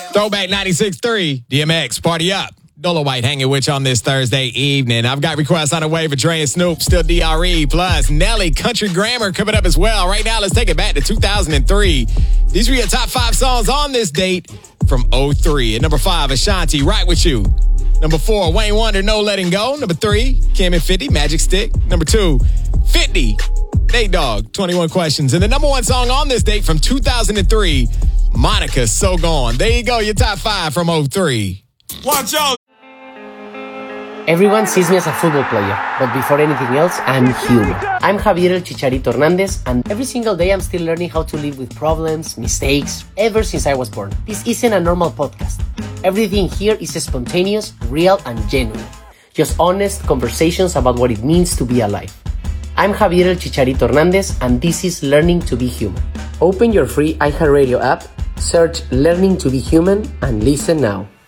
Throwback 96.3, DMX, party up. Dolo White hanging with you on this Thursday evening. I've got requests on the way for Dre and Snoop, still DRE, plus Nelly, Country Grammar coming up as well. Right now, let's take it back to 2003. These were your top 5 songs on this date from 03. At number 5, Ashanti, Right With You. Number 4, Wayne Wonder, No Letting Go. Number 3, Kim and 50, Magic Stick. Number 2, 50, Nate Dogg, 21 Questions. And the number 1 song on this date from 2003, Monica, So Gone. There you go, your top 5 from 03. Watch out! Everyone sees me as a football player, but before anything else, I'm human. I'm Javier El Chicharito Hernandez, and every single day I'm still learning how to live with problems, mistakes, ever since I was born. This isn't a normal podcast. Everything here is spontaneous, real, and genuine. Just honest conversations about what it means to be alive. I'm Javier El Chicharito Hernandez, and this is Learning to Be Human. Open your free iHeartRadio app, search Learning to Be Human, and listen now.